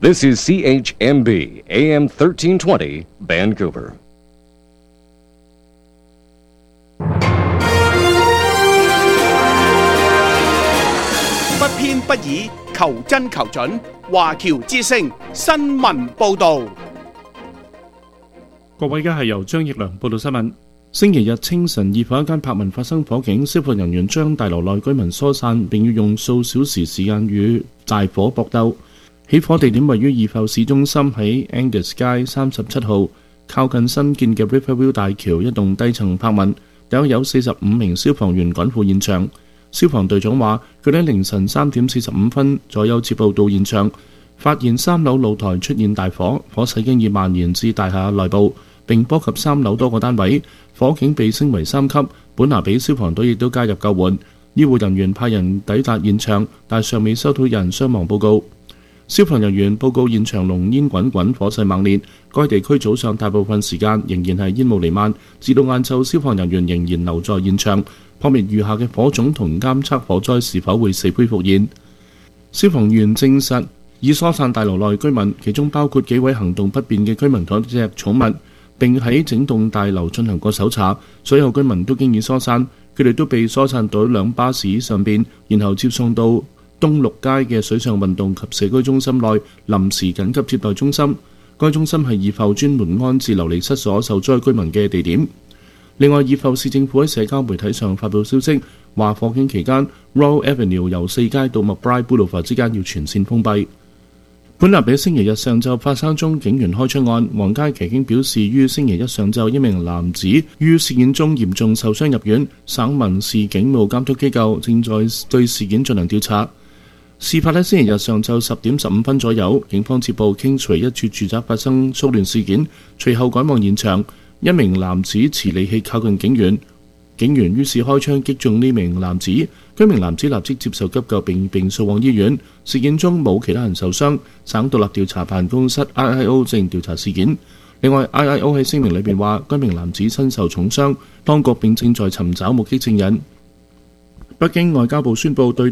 This is CHMB AM 1320 Vancouver. 不偏不倚，求真求準。華僑之聲新聞報導。 各位，而家係由張奕良報道新聞。星期日清晨，怡保一間柏文發生火警，消防人員將大樓內居民疏散，並要用數小時時間與大火搏鬥。起火地點位於怡保市中心，喺 Angus 街37號，靠近新建嘅 Riverview 大橋一棟低層柏文。大約有45名消防員趕赴現場。消防隊長話，佢哋喺凌晨3點45分左右接報到現場，發現3樓露台出現大火，火勢經已蔓延至大廈內部，並波及3樓多個單位。火警被升為3級，本拿比消防隊亦都加入救援。醫護人員派人抵達現場，但尚未收到有人傷亡報告。消防人員報告現場濃煙滾滾，火勢猛烈。該地區早上大部分時間仍然係煙霧瀰漫，至到晏晝消防人員仍然留在現場，撲滅餘下嘅火種同監測火災是否會死灰復燃。消防員證實已疏散大樓內居民，其中包括幾位行動不便嘅居民同一隻寵物，並喺整棟大樓進行過搜查。所有居民都經已疏散，佢哋都被疏散到兩巴士上邊，然後接送到東綠街嘅水上運動及社區中心內臨時緊急接待中心。該中心係怡保專門安置流離失所受災居民嘅地點。另外，怡保市政府喺社交媒體上發布消息，話火警期間 Royal Avenue 由4街到 McBride Boulevard 之間要全線封閉。本拿比星期日上晝發生宗警員開槍案，皇家騎警表示，於星期一上晝一名男子於事件中嚴重受傷入院，省民事警務監督機構正在對事件進行調查。事發喺星期日上晝10點15分左右，警方接報 Kingsway 一處住宅發生騷亂事件，隨後趕往現場。一名男子持利器靠近警員，警員於是開槍擊中呢名男子，該名男子立即接受急救並送往醫院。事件中冇其他人受傷，省獨立調查辦公室 IIO 正調查事件。另外 IIO 喺聲明裏邊話，該名男子身受重傷，當局並正在尋找目擊證人。北京外交部宣布對